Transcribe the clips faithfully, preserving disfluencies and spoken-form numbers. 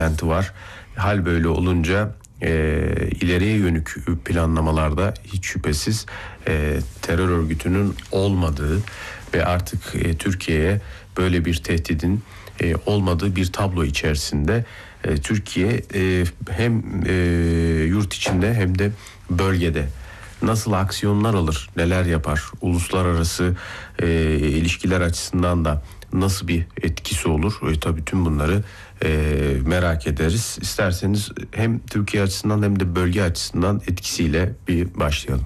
beklenti var. Hal böyle olunca e, ileriye yönük planlamalarda hiç şüphesiz e, terör örgütünün olmadığı ve artık e, Türkiye'ye böyle bir tehdidin e, olmadığı bir tablo içerisinde e, Türkiye e, hem e, yurt içinde hem de bölgede nasıl aksiyonlar alır, neler yapar, uluslararası e, ilişkiler açısından da nasıl bir etkisi olur? E, tabii tüm bunları e, merak ederiz. İsterseniz hem Türkiye açısından hem de bölge açısından etkisiyle bir başlayalım.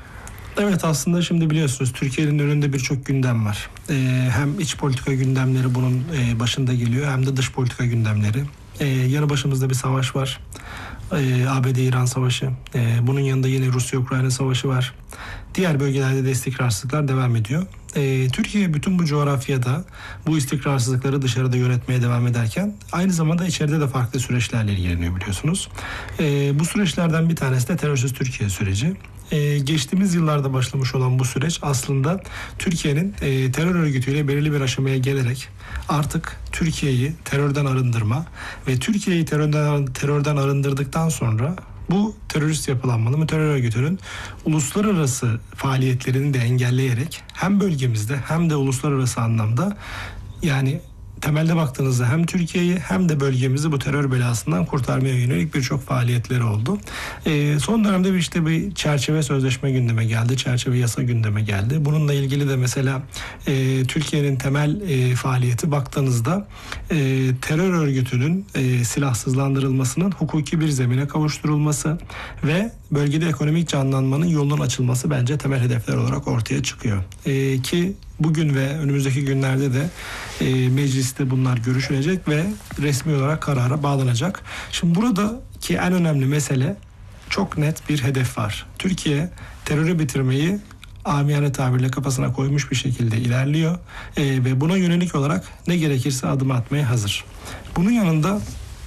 Evet, aslında şimdi biliyorsunuz Türkiye'nin önünde birçok gündem var. Ee, hem iç politika gündemleri bunun e, başında geliyor, hem de dış politika gündemleri. Ee, yanı başımızda bir savaş var. Ee, A B D-İran savaşı. Ee, bunun yanında yine Rusya-Ukrayna savaşı var. Diğer bölgelerde de istikrarsızlıklar devam ediyor. Ee, Türkiye bütün bu coğrafyada bu istikrarsızlıkları dışarıda yönetmeye devam ederken aynı zamanda içeride de farklı süreçlerle ilgileniyor biliyorsunuz. Ee, bu süreçlerden bir tanesi de terörsüz Türkiye süreci. Ee, geçtiğimiz yıllarda başlamış olan bu süreç aslında Türkiye'nin e, terör örgütüyle belirli bir aşamaya gelerek artık Türkiye'yi terörden arındırma ve Türkiye'yi terörden, terörden arındırdıktan sonra bu terörist yapılanmanın, bu terör örgütünün uluslararası faaliyetlerini de engelleyerek hem bölgemizde hem de uluslararası anlamda, yani temelde baktığınızda hem Türkiye'yi hem de bölgemizi bu terör belasından kurtarmaya yönelik birçok faaliyetleri oldu. E, son dönemde bir işte bir çerçeve sözleşme gündeme geldi, çerçeve yasa gündeme geldi. Bununla ilgili de mesela e, Türkiye'nin temel e, faaliyeti baktığınızda e, terör örgütünün e, silahsızlandırılmasının hukuki bir zemine kavuşturulması ve bölgede ekonomik canlanmanın yolunun açılması bence temel hedefler olarak ortaya çıkıyor. E, ki bugün ve önümüzdeki günlerde de e, mecliste bunlar görüşülecek ve resmi olarak karara bağlanacak. Şimdi buradaki en önemli mesele, çok net bir hedef var. Türkiye terörü bitirmeyi amiyane tabirle kafasına koymuş bir şekilde ilerliyor e, ve buna yönelik olarak ne gerekirse adım atmaya hazır. Bunun yanında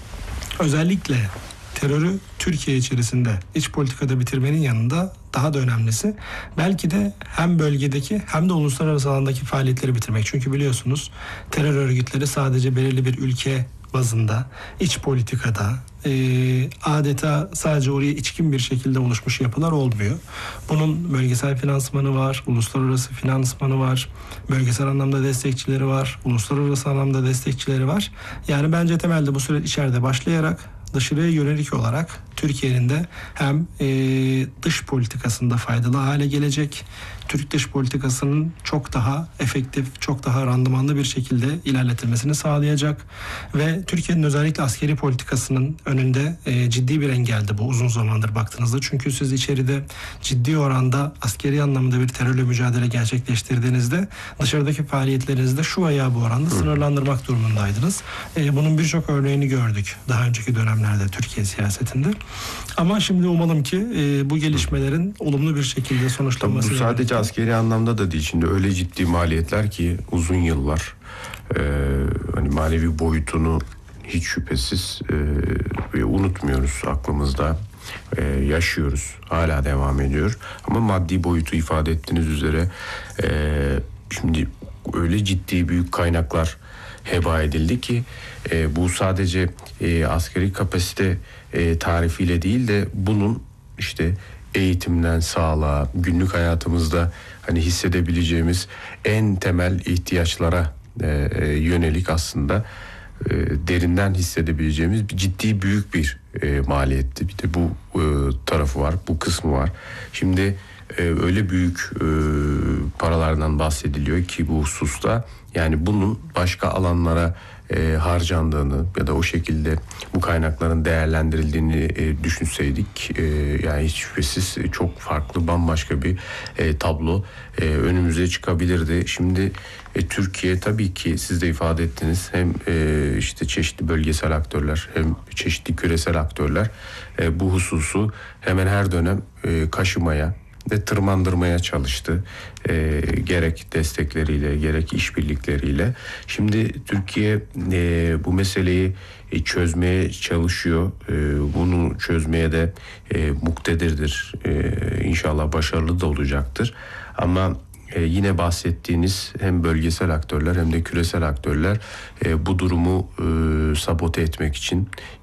özellikle terörü Türkiye içerisinde iç politikada bitirmenin yanında daha da önemlisi belki de hem bölgedeki hem de uluslararası alandaki faaliyetleri bitirmek. Çünkü biliyorsunuz terör örgütleri sadece belirli bir ülke bazında, iç politikada e, adeta sadece oraya içkin bir şekilde oluşmuş yapılar olmuyor. Bunun bölgesel finansmanı var, uluslararası finansmanı var, bölgesel anlamda destekçileri var, uluslararası anlamda destekçileri var. Yani bence temelde bu süreç içeride başlayarak dışarıya yönelik olarak Türkiye'nin de hem e, dış politikasında faydalı hale gelecek, Türk dış politikasının çok daha efektif, çok daha randımanlı bir şekilde ilerletilmesini sağlayacak ve Türkiye'nin özellikle askeri politikasının önünde e, ciddi bir engeldi bu uzun zamandır baktığınızda. Çünkü siz içeride ciddi oranda askeri anlamda bir terörle mücadele gerçekleştirdiğinizde dışarıdaki faaliyetlerinizde şu veya bu oranda sınırlandırmak durumundaydınız. E, bunun birçok örneğini gördük daha önceki dönemlerde Türkiye siyasetinde. Ama şimdi umalım ki e, bu gelişmelerin olumlu bir şekilde sonuçlanması. Tabii bu sadece askeri anlamda da değil. Şimdi öyle ciddi maliyetler ki uzun yıllar e, hani manevi boyutunu hiç şüphesiz e, unutmuyoruz, aklımızda e, yaşıyoruz. Hala devam ediyor. Ama maddi boyutu ifade ettiğiniz üzere e, şimdi öyle ciddi büyük kaynaklar heba edildi ki e, bu sadece e, askeri kapasite e, tarifiyle değil de bunun işte eğitimden sağlığa, günlük hayatımızda hani hissedebileceğimiz en temel ihtiyaçlara e, e, yönelik aslında e, derinden hissedebileceğimiz bir ciddi büyük bir e, maliyetti. Bir de bu e, tarafı var, bu kısmı var. Şimdi e, öyle büyük e, paralardan bahsediliyor ki bu hususta, yani bunun başka alanlara e, harcandığını ya da o şekilde bu kaynakların değerlendirildiğini e, düşünseydik e, yani hiç şüphesiz çok farklı, bambaşka bir e, tablo e, önümüze çıkabilirdi. Şimdi e, Türkiye tabii ki siz de ifade ettiniz, hem e, işte çeşitli bölgesel aktörler hem çeşitli küresel aktörler e, bu hususu hemen her dönem e, kaşımaya ve tırmandırmaya çalıştı. E, gerek destekleriyle gerek işbirlikleriyle. Şimdi Türkiye e, bu meseleyi e, çözmeye çalışıyor. E, bunu çözmeye de e, muktedirdir. E, İnşallah başarılı da olacaktır. Ama Ee, yine bahsettiğiniz hem bölgesel aktörler hem de küresel aktörler e, bu durumu e, sabote etmek için